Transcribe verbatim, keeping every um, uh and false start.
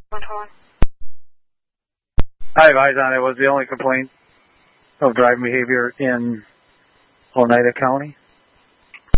Hi, Vizon. It was the only complaint of driving behavior in Oneida County.